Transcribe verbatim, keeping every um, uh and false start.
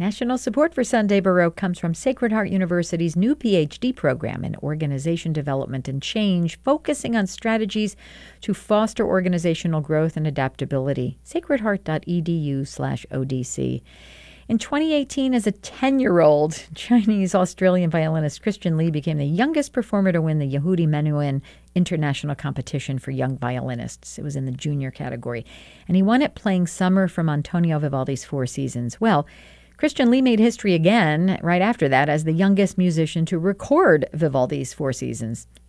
National support for Sunday Baroque comes from Sacred Heart University's new P H D program in Organization Development and Change, focusing on strategies to foster organizational growth and adaptability. sacredheart.edu slash ODC. In twenty eighteen, as a ten-year-old, Chinese-Australian violinist Christian Lee became the youngest performer to win the Yehudi Menuhin International Competition for Young Violinists. It was in the junior category. And he won it playing Summer from Antonio Vivaldi's Four Seasons. Well, Christian Lee made history again right after that as the youngest musician to record Vivaldi's Four Seasons.